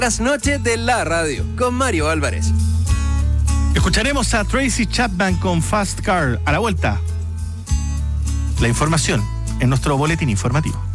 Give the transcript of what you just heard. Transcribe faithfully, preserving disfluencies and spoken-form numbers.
Las noches de la radio con Mario Álvarez. Escucharemos a Tracy Chapman con Fast Car. A la vuelta, la información en nuestro boletín informativo.